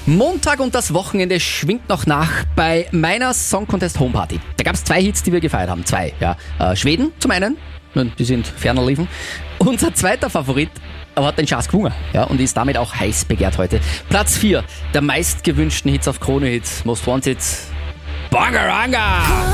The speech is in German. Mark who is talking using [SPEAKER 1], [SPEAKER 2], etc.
[SPEAKER 1] Montag und das Wochenende schwingt noch nach bei meiner Song Contest Homeparty. Da gab es 2 Hits, die wir gefeiert haben. 2, ja. Schweden zum einen, die sind ferner liefen. Unser zweiter Favorit aber hat den Schatz gewonnen, ja, und ist damit auch heiß begehrt heute. Platz 4 der meistgewünschten Hits auf Krone Hits, Most Wanted, Bangaranga.